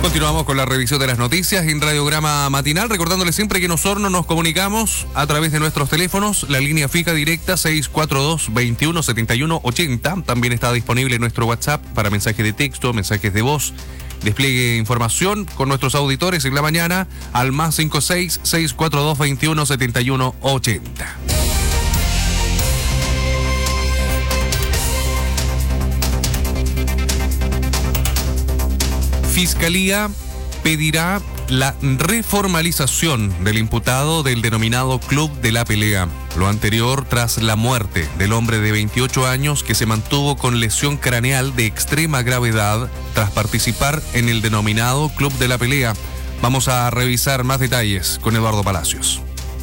Continuamos con la revisión de las noticias en Radiograma Matinal, recordándole siempre que en Osorno nos comunicamos a través de nuestros teléfonos, la línea fija directa 642-217180, también está disponible nuestro WhatsApp para mensajes de texto, mensajes de voz, despliegue información con nuestros auditores en la mañana al más 56-642-217180. Fiscalía pedirá la reformalización del imputado del denominado Club de la Pelea. Lo anterior tras la muerte del hombre de 28 años que se mantuvo con lesión craneal de extrema gravedad tras participar en el denominado Club de la Pelea. Vamos a revisar más detalles con Eduardo Palacios.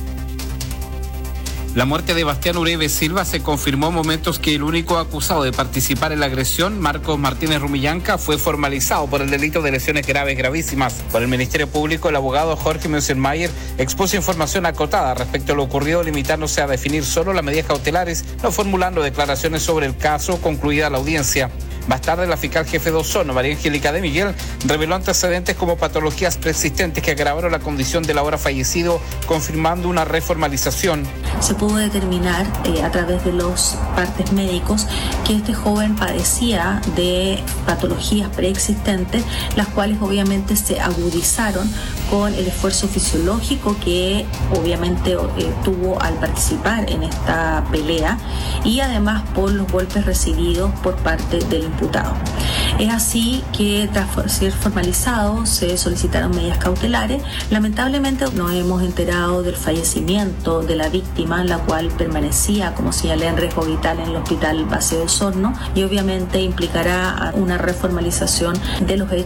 La muerte de Bastián Uribe Silva se confirmó en momentos que el único acusado de participar en la agresión, Marcos Martínez Rumillanca, fue formalizado por el delito de lesiones gravísimas. Por el Ministerio Público, el abogado Jorge Meusenmayer expuso información acotada respecto a lo ocurrido, limitándose a definir solo las medidas cautelares, no formulando declaraciones sobre el caso, concluida la audiencia. Más tarde, la fiscal jefe de Osorno, María Angélica de Miguel, reveló antecedentes como patologías preexistentes que agravaron la condición del ahora fallecido, confirmando una reformalización. Se pudo determinar a través de los partes médicos que este joven padecía de patologías preexistentes, las cuales obviamente se agudizaron con el esfuerzo fisiológico que obviamente tuvo al participar en esta pelea y además por los golpes recibidos por parte del imputado. Es así que tras ser formalizado se solicitaron medidas cautelares. Lamentablemente nos hemos enterado del fallecimiento de la víctima, la cual permanecía, como señalé, en riesgo vital en el Hospital Base de Osorno y obviamente implicará una reformalización de los hechos.